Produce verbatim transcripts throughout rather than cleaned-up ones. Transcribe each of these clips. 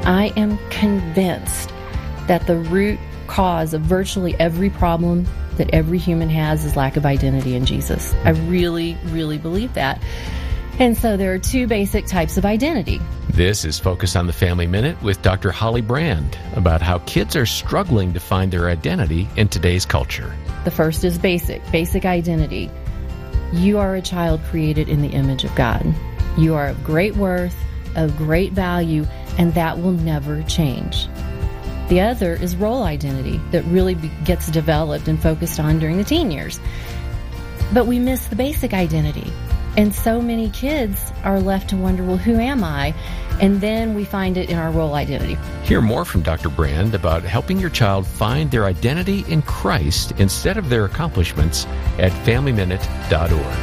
I am convinced that the root cause of virtually every problem that every human has is lack of identity in Jesus. I really, really believe that. And so there are two basic types of identity. This is Focus on the Family Minute with Doctor Holly Brand about how kids are struggling to find their identity in today's culture. The first is basic, basic identity. You are a child created in the image of God. You are of great worth, of great value, and that will never change. The other is role identity that really be- gets developed and focused on during the teen years. But we miss the basic identity. And so many kids are left to wonder, well, who am I? And then we find it in our role identity. Hear more from Doctor Brand about helping your child find their identity in Christ instead of their accomplishments at family minute dot org.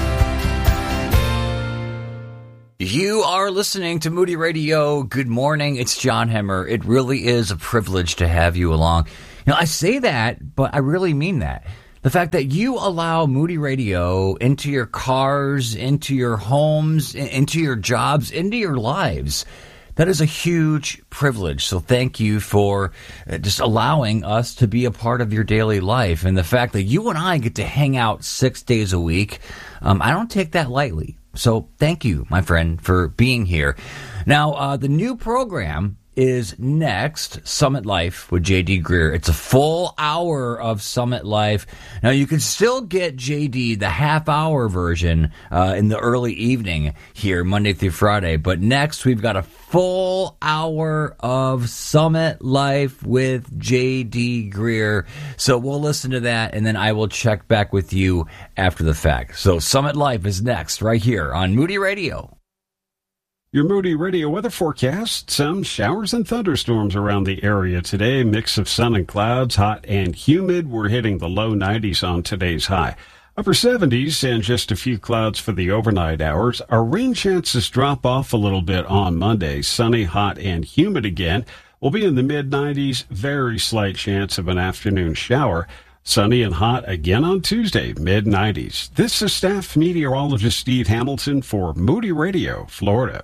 You are listening to Moody Radio. Good morning. It's John Hemmer. It really is a privilege to have you along. You know, I say that, but I really mean that. The fact that you allow Moody Radio into your cars, into your homes, into your jobs, into your lives, that is a huge privilege. So thank you for just allowing us to be a part of your daily life. And the fact that you and I get to hang out six days a week, um, I don't take that lightly. So thank you, my friend, for being here. Now, uh, the new program is next, Summit Life with J D Greear. It's a full hour of Summit Life. Now, you can still get J D, the half-hour version, uh, in the early evening here, Monday through Friday. But next, we've got a full hour of Summit Life with J D Greear. So we'll listen to that, and then I will check back with you after the fact. So Summit Life is next, right here on Moody Radio. Your Moody Radio weather forecast, some showers and thunderstorms around the area today. Mix of sun and clouds, hot and humid. We're hitting the low nineties on today's high. Upper seventies and just a few clouds for the overnight hours. Our rain chances drop off a little bit on Monday. Sunny, hot, and humid again. We'll be in the mid nineties. Very slight chance of an afternoon shower. Sunny and hot again on Tuesday, mid nineties. This is staff meteorologist Steve Hamilton for Moody Radio, Florida.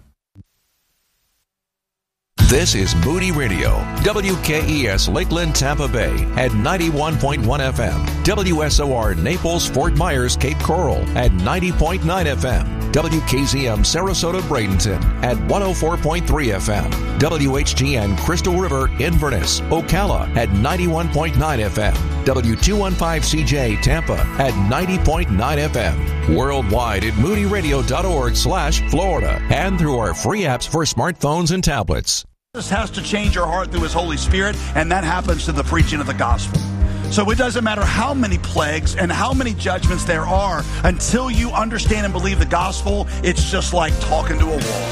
This is Moody Radio, W K E S Lakeland, Tampa Bay at ninety-one point one F M, W S O R Naples, Fort Myers, Cape Coral at ninety point nine F M, W K Z M Sarasota, Bradenton at one oh four point three F M, W H G N Crystal River, Inverness, Ocala at ninety-one point nine F M, W two fifteen C J Tampa at ninety point nine F M, worldwide at moody radio dot org slash Florida, and through our free apps for smartphones and tablets. Jesus has to change your heart through his Holy Spirit, and that happens through the preaching of the gospel. So it doesn't matter how many plagues and how many judgments there are, until you understand and believe the gospel, it's just like talking to a wall.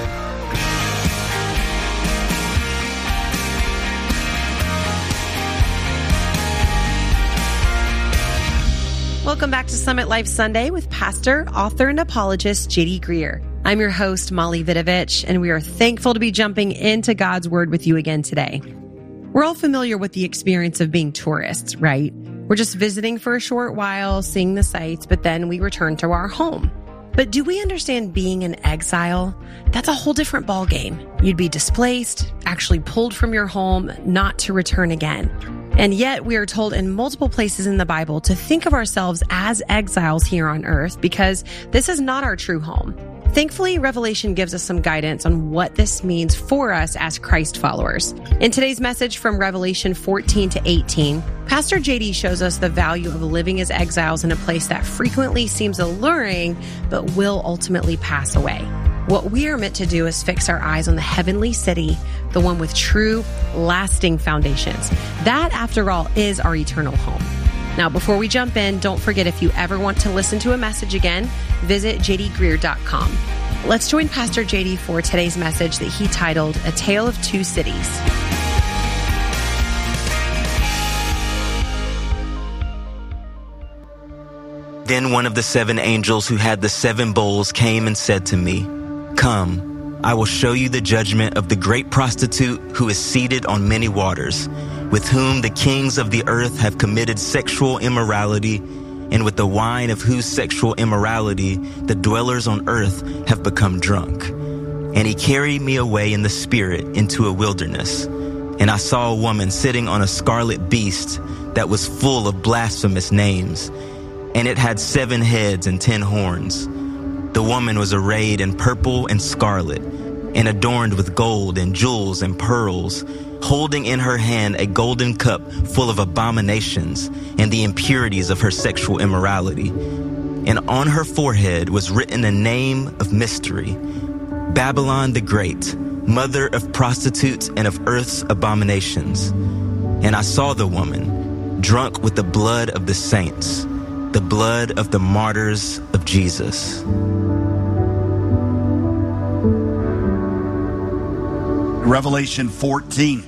Welcome back to Summit Life Sunday with pastor, author, and apologist J D Greear. I'm your host, Molly Vidovich, and we are thankful to be jumping into God's Word with you again today. We're all familiar with the experience of being tourists, right? We're just visiting for a short while, seeing the sights, but then we return to our home. But do we understand being in exile? That's a whole different ballgame. You'd be displaced, actually pulled from your home, not to return again. And yet we are told in multiple places in the Bible to think of ourselves as exiles here on earth, because this is not our true home. Thankfully, Revelation gives us some guidance on what this means for us as Christ followers. In today's message from Revelation fourteen to eighteen, Pastor J D shows us the value of living as exiles in a place that frequently seems alluring, but will ultimately pass away. What we are meant to do is fix our eyes on the heavenly city, the one with true, lasting foundations. That, after all, is our eternal home. Now, before we jump in, don't forget, if you ever want to listen to a message again, visit j d greear dot com. Let's join Pastor J D for today's message that he titled, A Tale of Two Cities. Then one of the seven angels who had the seven bowls came and said to me, "Come, I will show you the judgment of the great prostitute who is seated on many waters, with whom the kings of the earth have committed sexual immorality, and with the wine of whose sexual immorality the dwellers on earth have become drunk. And he carried me away in the spirit into a wilderness. And I saw a woman sitting on a scarlet beast that was full of blasphemous names. And it had seven heads and ten horns. The woman was arrayed in purple and scarlet, and adorned with gold and jewels and pearls, holding in her hand a golden cup full of abominations and the impurities of her sexual immorality. And on her forehead was written a name of mystery, Babylon the Great, mother of prostitutes and of earth's abominations. And I saw the woman, drunk with the blood of the saints, the blood of the martyrs of Jesus. Revelation fourteen,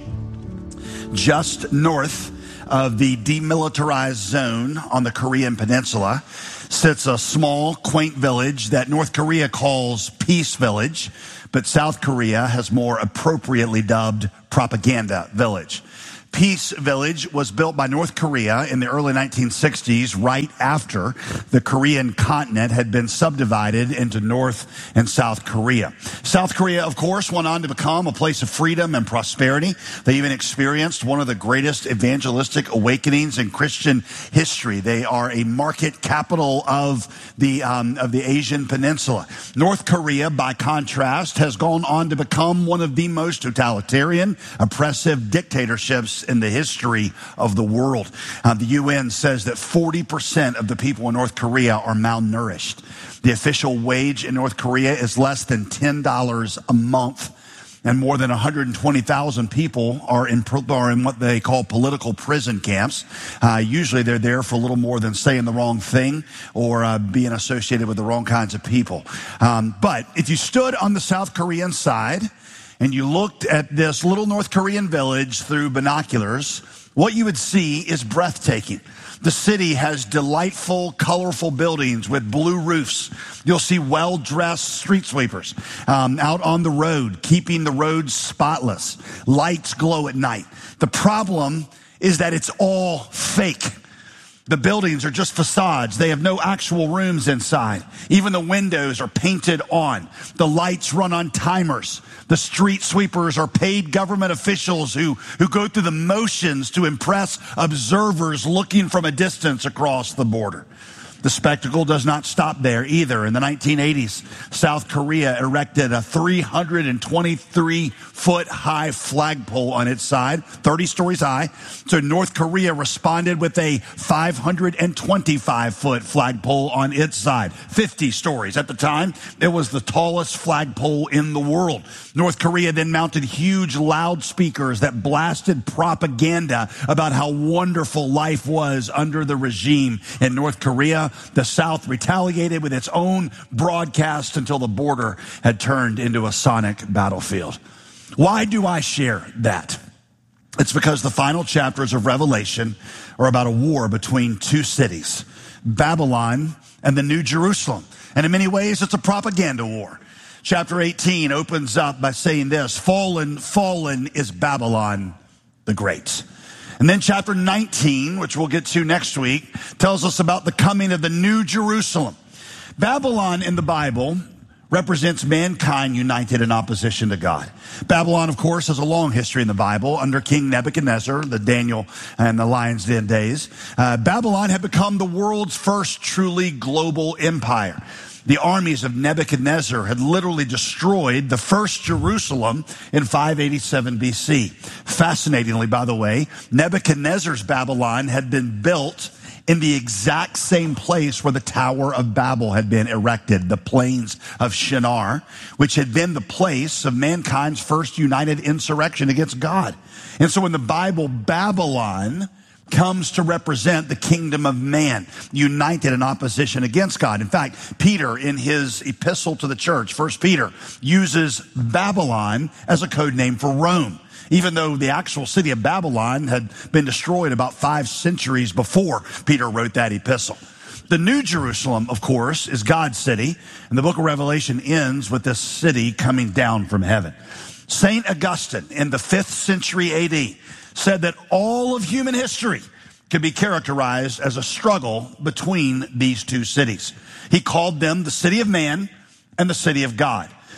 just north of the demilitarized zone on the Korean Peninsula, sits a small, quaint village that North Korea calls Peace Village, but South Korea has more appropriately dubbed Propaganda Village. Peace Village was built by North Korea in the early nineteen sixties, right after the Korean continent had been subdivided into North and South Korea. South Korea, of course, went on to become a place of freedom and prosperity. They even experienced one of the greatest evangelistic awakenings in Christian history. They are a market capital of the um, of the Asian Peninsula. North Korea, by contrast, has gone on to become one of the most totalitarian, oppressive dictatorships in the history of the world. Uh, the U N says that forty percent of the people in North Korea are malnourished. The official wage in North Korea is less than ten dollars a month. And more than one hundred twenty thousand people are in, are in what they call political prison camps. Uh, usually they're there for a little more than saying the wrong thing or uh, being associated with the wrong kinds of people. Um, but if you stood on the South Korean side and you looked at this little North Korean village through binoculars, what you would see is breathtaking. The city has delightful, colorful buildings with blue roofs. You'll see well-dressed street sweepers um, out on the road, keeping the roads spotless. Lights glow at night. The problem is that it's all fake. The buildings are just facades. They have no actual rooms inside. Even the windows are painted on. The lights run on timers. The street sweepers are paid government officials who, who go through the motions to impress observers looking from a distance across the border. The spectacle does not stop there either. In the nineteen eighties, South Korea erected a three hundred twenty-three foot high flagpole on its side, thirty stories high. So North Korea responded with a five hundred twenty-five foot flagpole on its side, fifty stories. At the time, it was the tallest flagpole in the world. North Korea then mounted huge loudspeakers that blasted propaganda about how wonderful life was under the regime in North Korea. The South retaliated with its own broadcast until the border had turned into a sonic battlefield. Why do I share that? It's because the final chapters of Revelation are about a war between two cities, Babylon and the New Jerusalem. And in many ways, it's a propaganda war. Chapter eighteen opens up by saying this, fallen, fallen is Babylon the Great. And then chapter nineteen, which we'll get to next week, tells us about the coming of the New Jerusalem. Babylon in the Bible represents mankind united in opposition to God. Babylon, of course, has a long history in the Bible under King Nebuchadnezzar, the Daniel and the Lion's Den days. Uh, Babylon had become the world's first truly global empire. The armies of Nebuchadnezzar had literally destroyed the first Jerusalem in five eighty-seven B C. Fascinatingly, by the way, Nebuchadnezzar's Babylon had been built in the exact same place where the Tower of Babel had been erected, the plains of Shinar, which had been the place of mankind's first united insurrection against God. And so in the Bible, Babylon comes to represent the kingdom of man, united in opposition against God. In fact, Peter, in his epistle to the church, First Peter, uses Babylon as a code name for Rome, even though the actual city of Babylon had been destroyed about five centuries before Peter wrote that epistle. The New Jerusalem, of course, is God's city, and the book of Revelation ends with this city coming down from heaven. Saint Augustine, in the fifth century A D, said that all of human history could be characterized as a struggle between these two cities. He called them the city of man and the city of God.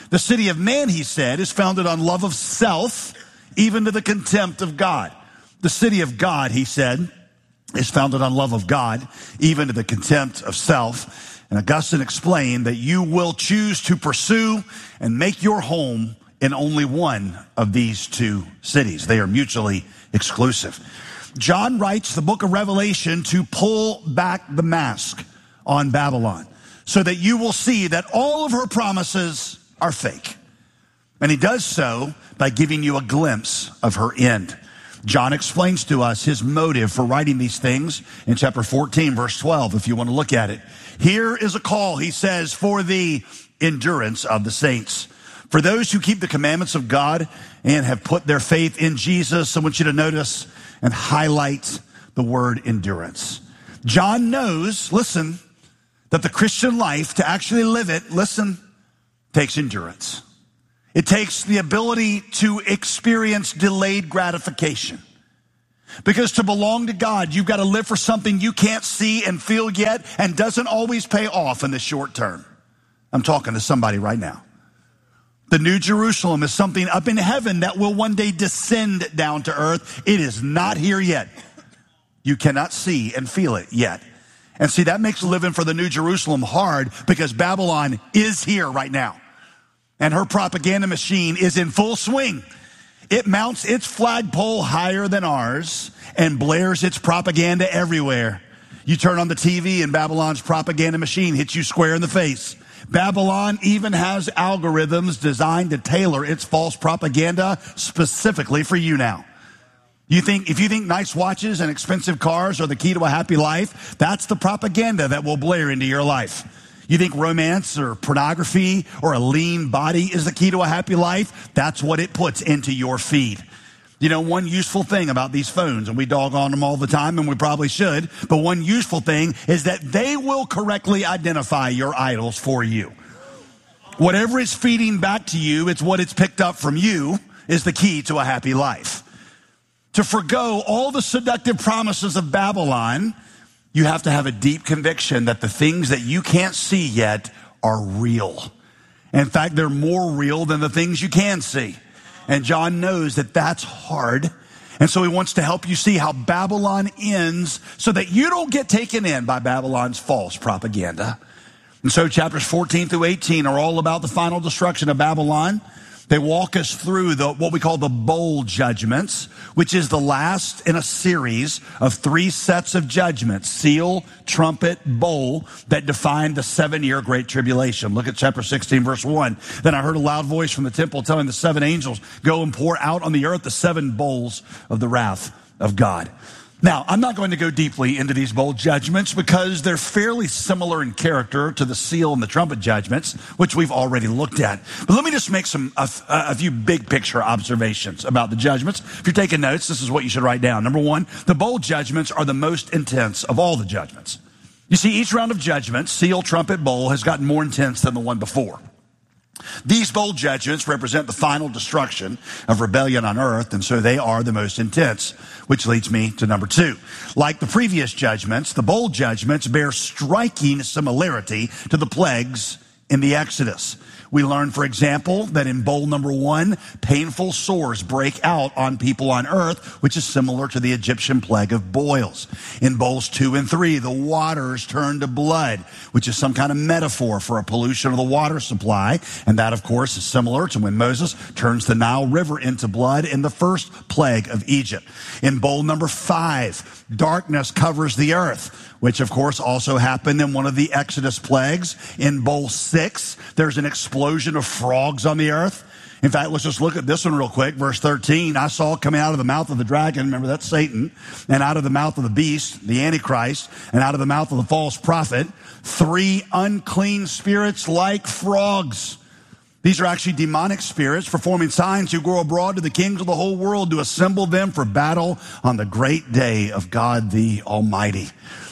The city of man, he said, is founded on love of self, even to the contempt of God. The city of God, he said, is founded on love of God, even to the contempt of self. And Augustine explained that you will choose to pursue and make your home in only one of these two cities. They are mutually exclusive. John writes the book of Revelation to pull back the mask on Babylon so that you will see that all of her promises are fake. And he does so by giving you a glimpse of her end. John explains to us his motive for writing these things in chapter fourteen, verse twelve, if you want to look at it. Here is a call, he says, for the endurance of the saints. For those who keep the commandments of God and have put their faith in Jesus, I want you to notice and highlight the word endurance. John knows, listen, that the Christian life, to actually live it, listen, takes endurance. It takes the ability to experience delayed gratification. Because to belong to God, you've got to live for something you can't see and feel yet and doesn't always pay off in the short term. I'm talking to somebody right now. The New Jerusalem is something up in heaven that will one day descend down to earth. It is not here yet. You cannot see and feel it yet. And see, that makes living for the New Jerusalem hard because Babylon is here right now. And her propaganda machine is in full swing. It mounts its flagpole higher than ours and blares its propaganda everywhere. You turn on the T V and Babylon's propaganda machine hits you square in the face. Babylon even has algorithms designed to tailor its false propaganda specifically for you now. You think, if you think nice watches and expensive cars are the key to a happy life, that's the propaganda that will blare into your life. You think romance or pornography or a lean body is the key to a happy life? That's what it puts into your feed. You know, one useful thing about these phones, and we dog on them all the time, and we probably should, but one useful thing is that they will correctly identify your idols for you. Whatever is feeding back to you, it's what it's picked up from you, is the key to a happy life. To forgo all the seductive promises of Babylon, you have to have a deep conviction that the things that you can't see yet are real. In fact, they're more real than the things you can see. And John knows that that's hard. And so he wants to help you see how Babylon ends so that you don't get taken in by Babylon's false propaganda. And so chapters fourteen through eighteen are all about the final destruction of Babylon. They walk us through the what we call the bowl judgments, which is the last in a series of three sets of judgments, seal, trumpet, bowl, that define the seven-year Great Tribulation. Look at chapter sixteen, verse one. Then I heard a loud voice from the temple telling the seven angels, go and pour out on the earth the seven bowls of the wrath of God. Now, I'm not going to go deeply into these bowl judgments because they're fairly similar in character to the seal and the trumpet judgments, which we've already looked at. But let me just make some a, a few big picture observations about the judgments. If you're taking notes, this is what you should write down. Number one, the bowl judgments are the most intense of all the judgments. You see, each round of judgments, seal, trumpet, bowl, has gotten more intense than the one before. These bowl judgments represent the final destruction of rebellion on earth, and so they are the most intense, which leads me to number two. Like the previous judgments, the bowl judgments bear striking similarity to the plagues in the Exodus. We learn, for example, that in bowl number one, painful sores break out on people on earth, which is similar to the Egyptian plague of boils. In bowls two and three, the waters turn to blood, which is some kind of metaphor for a pollution of the water supply. And that, of course, is similar to when Moses turns the Nile River into blood in the first plague of Egypt. In bowl number five, darkness covers the earth, which of course also happened in one of the Exodus plagues. In bowl six, there's an explosion of frogs on the earth. In fact, let's just look at this one real quick. Verse thirteen, I saw coming out of the mouth of the dragon, remember that's Satan, and out of the mouth of the beast, the Antichrist, and out of the mouth of the false prophet, three unclean spirits like frogs. These are actually demonic spirits performing signs who go abroad to the kings of the whole world to assemble them for battle on the great day of God the Almighty.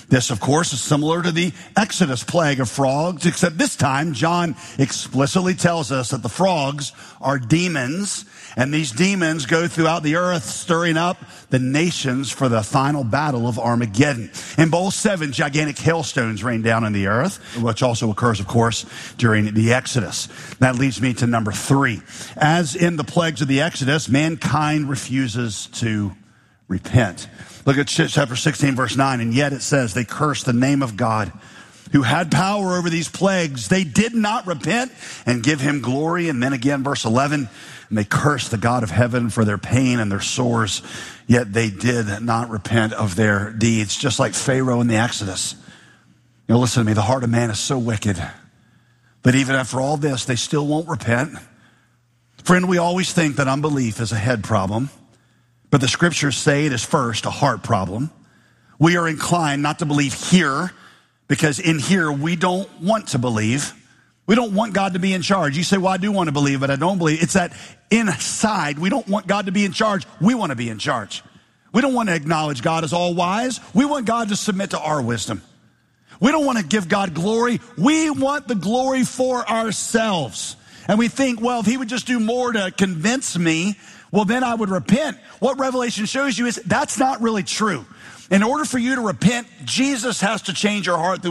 This, of course, is similar to the Exodus plague of frogs, except this time John explicitly tells us that the frogs are demons, and these demons go throughout the earth stirring up the nations for the final battle of Armageddon. In bowl seven, gigantic hailstones rain down on the earth, which also occurs, of course, during the Exodus. That leads me to number three. As in the plagues of the Exodus, mankind refuses to repent. Look at chapter sixteen, verse nine, and yet it says they cursed the name of God who had power over these plagues. They did not repent and give him glory. And then again, verse eleven, and they cursed the God of heaven for their pain and their sores, yet they did not repent of their deeds, just like Pharaoh in the Exodus. You know, listen to me, the heart of man is so wicked that even after all this, they still won't repent. Friend, we always think that unbelief is a head problem, but the scriptures say it is first a heart problem. We are inclined not to believe here because in here we don't want to believe. We don't want God to be in charge. You say, well, I do want to believe, but I don't believe. It's that inside we don't want God to be in charge. We want to be in charge. We don't want to acknowledge God as all wise. We want God to submit to our wisdom. We don't want to give God glory. We want the glory for ourselves. And we think, well, if he would just do more to convince me, well, then I would repent. What Revelation shows you is that's not really true. In order for you to repent, Jesus has to change your heart through